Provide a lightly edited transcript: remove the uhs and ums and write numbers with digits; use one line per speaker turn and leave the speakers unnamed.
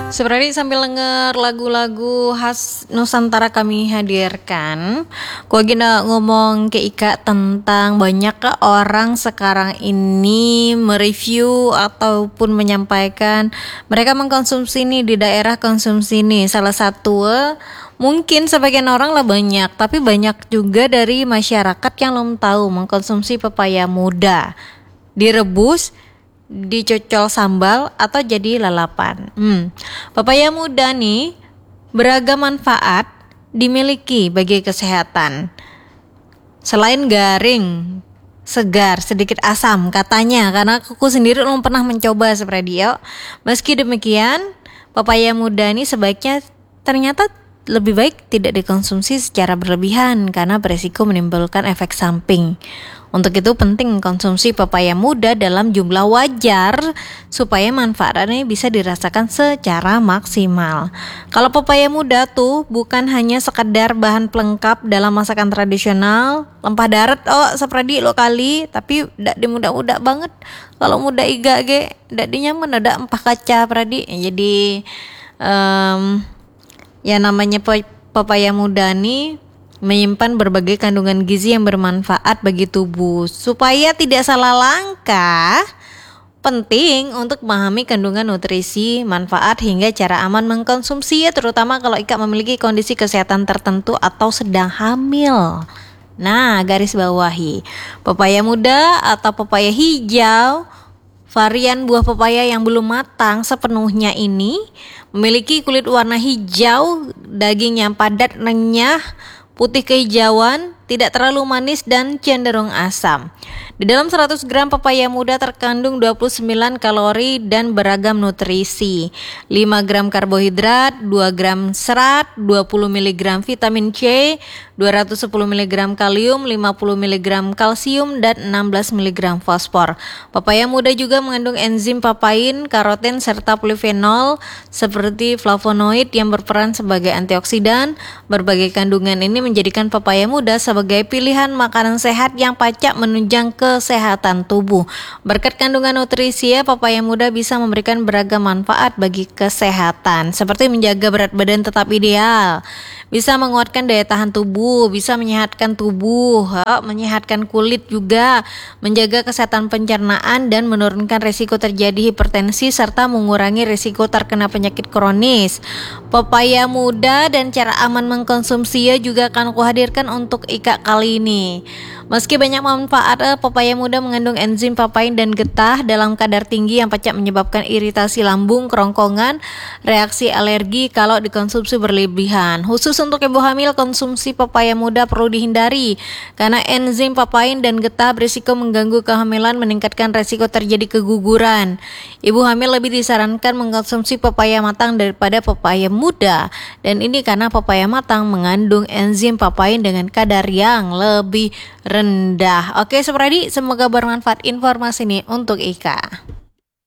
Sebenarnya sambil denger lagu-lagu khas Nusantara kami hadirkan, gua gina ngomong ke Ika tentang banyak orang sekarang ini mereview ataupun menyampaikan mereka mengkonsumsi nih di daerah konsumsi nih. Salah satu mungkin sebagian orang lah banyak, tapi banyak juga dari masyarakat yang belum tahu mengkonsumsi pepaya muda. Direbus, dicocol sambal atau jadi lalapan. Pepaya muda nih beragam manfaat dimiliki bagi kesehatan. Selain garing, segar, sedikit asam katanya, karena aku sendiri belum pernah mencoba seperti dia. Meski demikian, pepaya muda ini sebaiknya ternyata lebih baik tidak dikonsumsi secara berlebihan karena beresiko menimbulkan efek samping. Untuk itu penting konsumsi pepaya muda dalam jumlah wajar supaya manfaatnya bisa dirasakan secara maksimal. Kalau pepaya muda tuh bukan hanya sekedar bahan pelengkap dalam masakan tradisional, lempah darat seperti lo kali, tapi dak di muda-muda banget. Kalau muda iga ge dak di nyaman ada empah kaca pradi. Jadi ya namanya pepaya muda nih menyimpan berbagai kandungan gizi yang bermanfaat bagi tubuh. Supaya tidak salah langkah, penting untuk memahami kandungan nutrisi, manfaat hingga cara aman mengkonsumsi, terutama kalau Ika memiliki kondisi kesehatan tertentu atau sedang hamil. Nah, garis bawahi, pepaya muda atau pepaya hijau, varian buah pepaya yang belum matang sepenuhnya ini memiliki kulit warna hijau, daging yang padat renyah, putih kehijauan, tidak terlalu manis dan cenderung asam. Di dalam 100 gram pepaya muda terkandung 29 kalori dan beragam nutrisi. 5 gram karbohidrat, 2 gram serat, 20 mg vitamin C, 210 mg kalium, 50 mg kalsium, dan 16 mg fosfor. Pepaya muda juga mengandung enzim papain, karoten, serta polifenol seperti flavonoid yang berperan sebagai antioksidan. Berbagai kandungan ini menjadikan pepaya muda sebagai pilihan makanan sehat yang pacak menunjang kesehatan tubuh. Berkat kandungan nutrisi, pepaya muda bisa memberikan beragam manfaat bagi kesehatan, seperti menjaga berat badan tetap ideal, bisa menguatkan daya tahan tubuh, bisa menyehatkan tubuh, menyehatkan kulit juga, menjaga kesehatan pencernaan dan menurunkan risiko terjadi hipertensi serta mengurangi risiko terkena penyakit kronis. Pepaya muda dan cara aman mengkonsumsinya juga akan kuhadirkan untuk Ika kali ini. Meski banyak manfaat, pepaya muda mengandung enzim papain dan getah dalam kadar tinggi yang pacak menyebabkan iritasi lambung, kerongkongan, reaksi alergi kalau dikonsumsi berlebihan. Khusus untuk ibu hamil, konsumsi pepaya muda perlu dihindari karena enzim papain dan getah berisiko mengganggu kehamilan, meningkatkan risiko terjadi keguguran. Ibu hamil lebih disarankan mengkonsumsi pepaya matang daripada pepaya muda, dan ini karena pepaya matang mengandung enzim papain dengan kadar yang lebih rendah. Oke, Supradi, semoga bermanfaat informasi ini untuk Ika.